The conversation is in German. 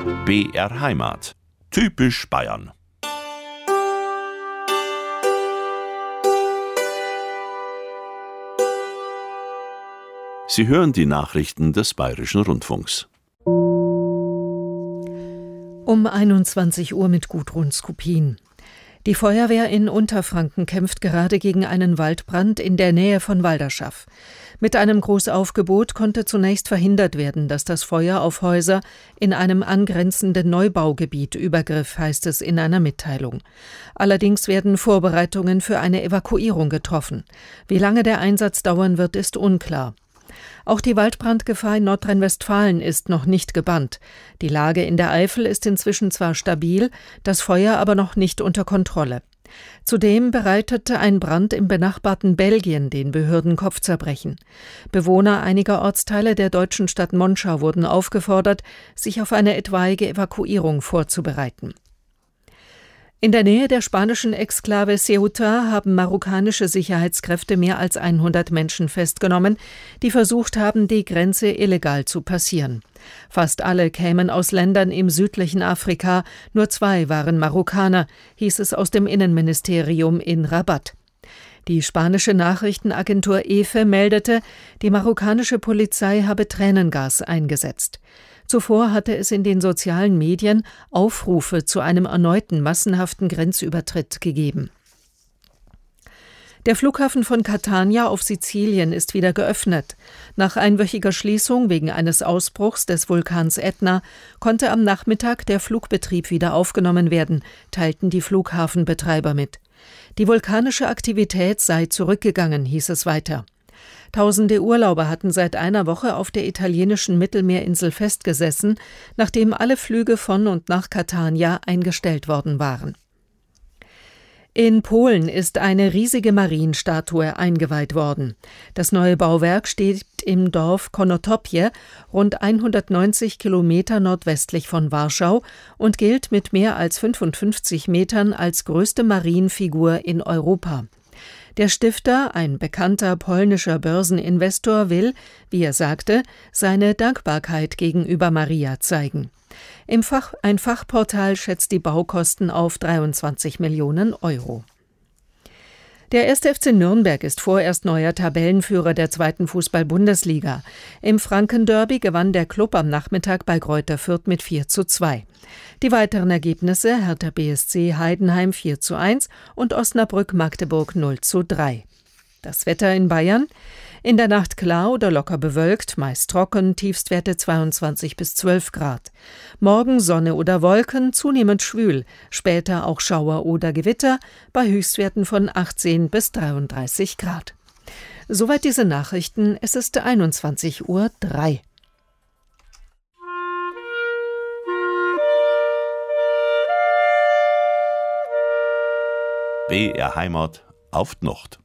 BR Heimat. Typisch Bayern. Sie hören die Nachrichten des Bayerischen Rundfunks. Um 21 Uhr mit Gudrun Skupin. Die Feuerwehr in Unterfranken kämpft gerade gegen einen Waldbrand in der Nähe von Walderschaff. Mit einem Großaufgebot konnte zunächst verhindert werden, dass das Feuer auf Häuser in einem angrenzenden Neubaugebiet übergriff, heißt es in einer Mitteilung. Allerdings werden Vorbereitungen für eine Evakuierung getroffen. Wie lange der Einsatz dauern wird, ist unklar. Auch die Waldbrandgefahr in Nordrhein-Westfalen ist noch nicht gebannt. Die Lage in der Eifel ist inzwischen zwar stabil, das Feuer aber noch nicht unter Kontrolle. Zudem bereitete ein Brand im benachbarten Belgien den Behörden Kopfzerbrechen. Bewohner einiger Ortsteile der deutschen Stadt Monschau wurden aufgefordert, sich auf eine etwaige Evakuierung vorzubereiten. In der Nähe der spanischen Exklave Ceuta haben marokkanische Sicherheitskräfte mehr als 100 Menschen festgenommen, die versucht haben, die Grenze illegal zu passieren. Fast alle kämen aus Ländern im südlichen Afrika, nur 2 waren Marokkaner, hieß es aus dem Innenministerium in Rabat. Die spanische Nachrichtenagentur EFE meldete, die marokkanische Polizei habe Tränengas eingesetzt. Zuvor hatte es in den sozialen Medien Aufrufe zu einem erneuten massenhaften Grenzübertritt gegeben. Der Flughafen von Catania auf Sizilien ist wieder geöffnet. Nach einwöchiger Schließung wegen eines Ausbruchs des Vulkans Ätna konnte am Nachmittag der Flugbetrieb wieder aufgenommen werden, teilten die Flughafenbetreiber mit. Die vulkanische Aktivität sei zurückgegangen, hieß es weiter. Tausende Urlauber hatten seit einer Woche auf der italienischen Mittelmeerinsel festgesessen, nachdem alle Flüge von und nach Catania eingestellt worden waren. In Polen ist eine riesige Marienstatue eingeweiht worden. Das neue Bauwerk steht im Dorf Konotopie, rund 190 Kilometer nordwestlich von Warschau, und gilt mit mehr als 55 Metern als größte Marienfigur in Europa. Der Stifter, ein bekannter polnischer Börseninvestor, will, wie er sagte, seine Dankbarkeit gegenüber Maria zeigen. Ein Fachportal schätzt die Baukosten auf 23 Millionen Euro. Der 1. FC Nürnberg ist vorerst neuer Tabellenführer der 2. Fußball-Bundesliga. Im Franken-Derby gewann der Klub am Nachmittag bei Greuther Fürth mit 4:2. Die weiteren Ergebnisse: Hertha BSC Heidenheim 4:1 und Osnabrück Magdeburg 0:3. Das Wetter in Bayern: In der Nacht klar oder locker bewölkt, meist trocken, Tiefstwerte 22 bis 12 Grad. Morgen Sonne oder Wolken, zunehmend schwül, später auch Schauer oder Gewitter, bei Höchstwerten von 18 bis 33 Grad. Soweit diese Nachrichten, es ist 21:03 Uhr. BR Heimat auf die Nacht.